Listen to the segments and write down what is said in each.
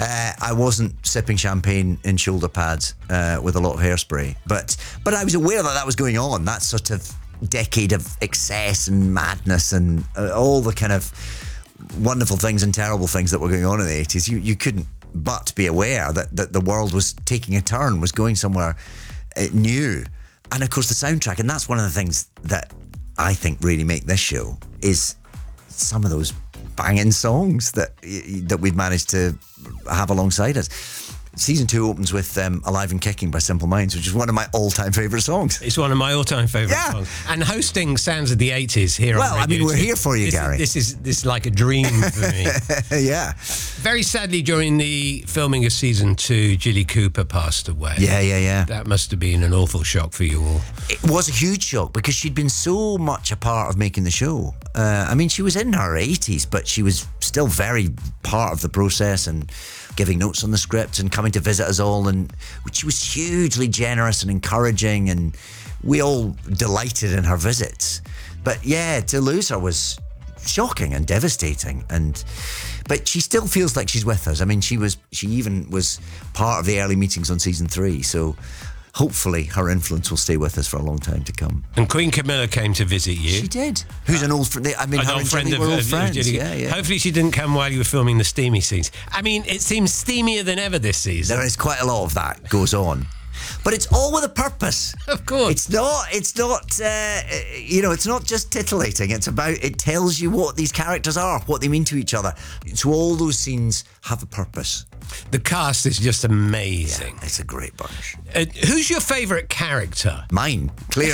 I wasn't sipping champagne in shoulder pads with a lot of hairspray, but I was aware that was going on. That sort of decade of excess and madness and all the kind of wonderful things and terrible things that were going on in the 80s. You couldn't but be aware that the world was taking a turn, was going somewhere new. And of course the soundtrack, and that's one of the things that I think really make this show, is some of those banging songs that we've managed to have alongside us. Season 2 opens with Alive and Kicking by Simple Minds, which is one of my all-time favourite songs. It's one of my all-time favourite songs. And hosting Sounds of the 80s here on Radio Well, I mean, we're here for you, Gary. This is like a dream for me. Yeah. Very sadly, during the filming of Season 2, Jilly Cooper passed away. Yeah. That must have been an awful shock for you all. It was a huge shock because she'd been so much a part of making the show. I mean, she was in her 80s, but she was still very part of the process and giving notes on the script and coming to visit us all, and she was hugely generous and encouraging, and we all delighted in her visits. But yeah, to lose her was shocking and devastating, but she still feels like she's with us. I mean, she even was part of the early meetings on Season 3, so hopefully her influence will stay with us for a long time to come. And Queen Camilla came to visit you. She did. Who's an old friend? I mean, her and Jimmy were old friends. Yeah. Hopefully she didn't come while you were filming the steamy scenes. I mean, it seems steamier than ever this season. There is quite a lot of that goes on. But it's all with a purpose. Of course. It's not it's not just titillating. It tells you what these characters are, what they mean to each other. So all those scenes have a purpose. The cast is just amazing. Yeah, it's a great bunch. Who's your favourite character? Mine, clearly.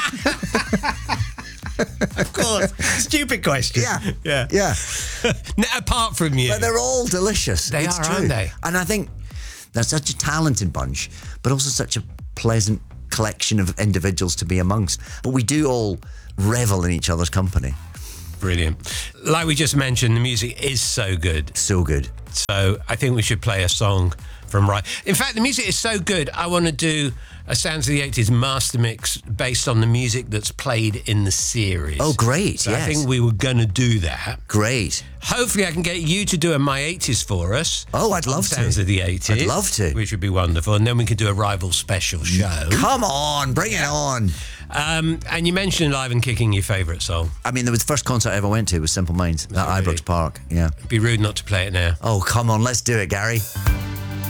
Of course. Stupid question. Yeah. Apart from you. But they're all delicious. They it's are, true. aren't they? And I think they're such a talented bunch, but also such a pleasant collection of individuals to be amongst. But we do all revel in each other's company. Brilliant. Like we just mentioned, the music is so good. So good. So I think we should play a song from In fact, the music is so good, I want to do a Sounds of the 80s master mix based on the music that's played in the series. Oh, great, so yes. I think we were going to do that. Great. Hopefully I can get you to do a My 80s for us. Oh, I'd love to. Sounds of the 80s. I'd love to. Which would be wonderful. And then we could do a rival special show. Come on, bring it on. And you mentioned Live and Kicking, your favourite song. I mean, the first concert I ever went to was Simple Minds at Ibrox Park. Yeah. It'd be rude not to play it now. Oh, come on, let's do it, Gary.